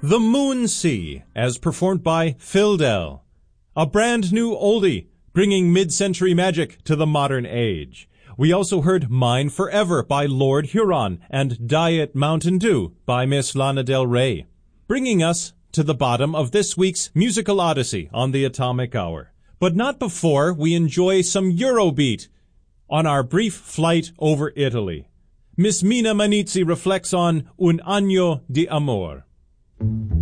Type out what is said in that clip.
The Moon Sea, as performed by Phil Dell. A brand new oldie, bringing mid-century magic to the modern age. We also heard Mine Forever by Lord Huron and Diet Mountain Dew by Miss Lana Del Rey. Bringing us to the bottom of this week's musical odyssey on the Atomic Hour. But not before we enjoy some Eurobeat on our brief flight over Italy. Miss Mina Manizzi reflects on Un Agno di Amor.